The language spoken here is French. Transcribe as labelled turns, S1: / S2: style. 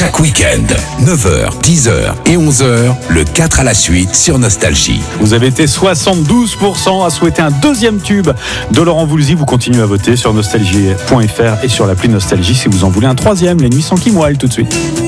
S1: Chaque week-end, 9h, 10h et 11h, le 4 à la suite sur Nostalgie.
S2: Vous avez été 72% à souhaiter un deuxième tube de Laurent Voulzy. Vous continuez à voter sur nostalgie.fr et sur l'appli Nostalgie si vous en voulez un troisième, Les Nuits sans Kim Wilde, tout de suite.